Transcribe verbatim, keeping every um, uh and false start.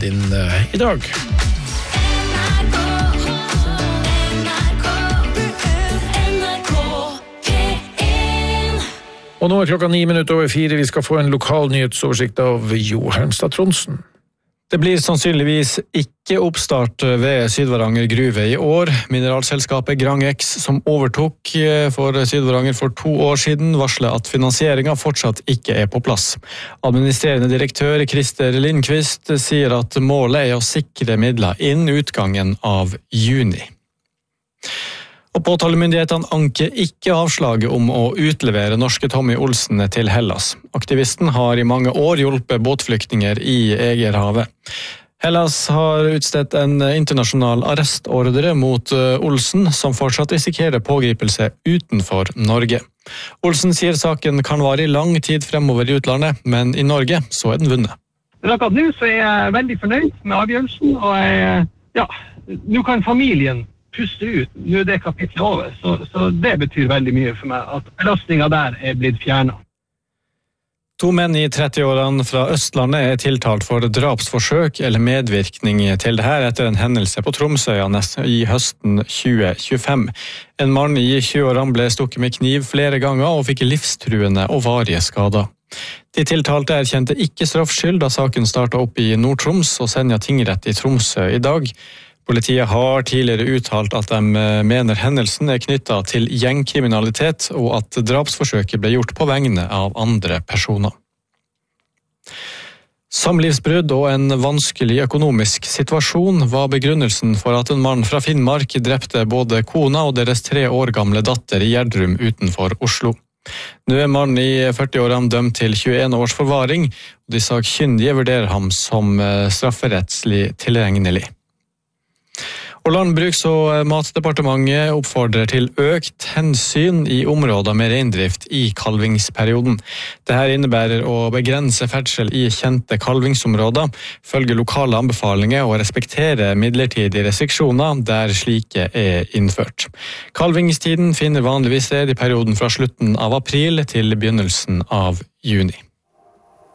din uh, i dag. Og nå er klokka ni minutter over fire. Vi skal få en lokal nyhetsoversikt av Jo Hernstad Trondsen. Det blir sannsynligvis ikke oppstart ved Sydvaranger gruve i år. Mineralselskapet Grangex, som overtok for Sydvaranger for to år siden, varsler at finansieringen fortsatt ikke er på plass. Administrerende direktør Christer Lindqvist sier at målet er å sikre midler innen utgangen av juni. Og påtalemyndighetene anker ikke avslaget om å utlevere norske Tommy Olsen til Hellas. Aktivisten har i mange år hjulpet båtflyktninger i Egerhavet. Hellas har utstedt en internasjonal arrestordre mot Olsen, som fortsatt risikerer pågripelse utenfor Norge. Olsen sier saken kan vare i lang tid fremover i utlandet, men i Norge så er den vunnet. Men akkurat nå så er jeg veldig fornøyd med avgjørelsen, og jeg, ja, nå kan familien puste ut, nå er det kapitlet over, så, så det betyr veldig mye for meg, at belastningen der er blitt fjernet. To menn i trettiårene fra Østlandet er tiltalt for drapsforsøk eller medvirkning til det her etter en hendelse på Tromsøyane i høsten tjue tjuefem. En mann i tjueårene ble stukket med kniv flere ganger og fikk livstruende og varige skader. De tiltalte erkjente ikke straffskyld da saken startet opp i Nord-Troms og Senja tingrett i Tromsø i dag. Politiet har tidligere uttalt at de mener hendelsen er knyttet til gjengkriminalitet og at drapsforsøket ble gjort på vegne av andre personer. Samlivsbrudd og en vanskelig økonomisk situasjon var begrunnelsen for at en mann fra Finnmark drepte både kona og deres tre år gamle datter i Gjerdrum utenfor Oslo. Nå er mannen i førtiårene dømt til tjueen års forvaring, og de sakkyndige vurderer ham som strafferettslig tilregnelig. Og Landbruks- og matdepartementet oppfordrer til økt hensyn i områder med reindrift i kalvingsperioden. Dette innebærer å begrense ferdsel i kjente kalvingsområder, følge lokale anbefalinger og respektere midlertidige restriksjoner der slike er innført. Kalvingstiden finner vanligvis sted i perioden fra slutten av april til begynnelsen av juni.